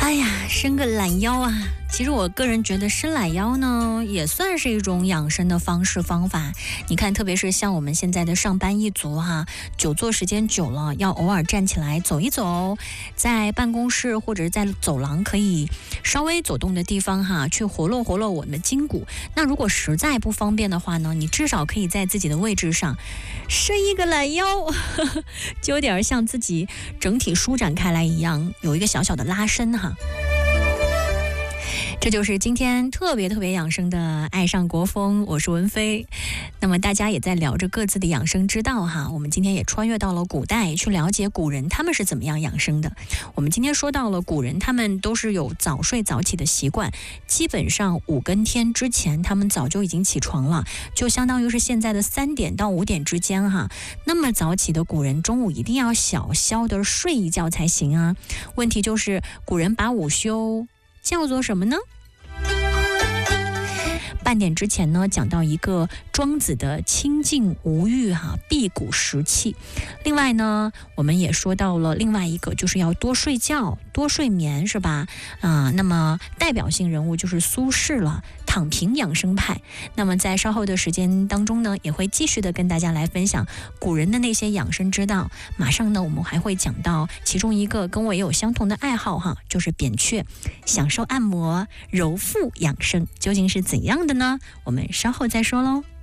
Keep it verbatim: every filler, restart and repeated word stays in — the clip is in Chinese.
哎呀，伸个懒腰啊！其实我个人觉得伸懒腰呢，也算是一种养生的方式方法。你看，特别是像我们现在的上班一族哈，久坐时间久了，要偶尔站起来走一走，在办公室或者是在走廊可以稍微走动的地方哈，去活络活络我们的筋骨。那如果实在不方便的话呢，你至少可以在自己的位置上伸一个懒腰，呵呵，就有点像自己整体舒展开来一样，有一个小小的拉伸哈。这就是今天特别特别养生的爱上国风，我是文飞。那么大家也在聊着各自的养生之道哈，我们今天也穿越到了古代，去了解古人他们是怎么样养生的。我们今天说到了古人，他们都是有早睡早起的习惯，基本上五更天之前他们早就已经起床了，就相当于是现在的三点到五点之间哈。那么早起的古人，中午一定要小消的睡一觉才行啊。问题就是古人把午休叫做什么呢？半点之前呢，讲到一个庄子的清静无欲哈，辟谷食气。另外呢，我们也说到了另外一个，就是要多睡觉、多睡眠，是吧？啊、呃，那么代表性人物就是苏轼了，躺平养生派。那么在稍后的时间当中呢，也会继续的跟大家来分享古人的那些养生之道。马上呢，我们还会讲到其中一个跟我也有相同的爱好哈，就是扁鹊，享受按摩、揉腹养生，究竟是怎样的呢？我们稍后再说喽。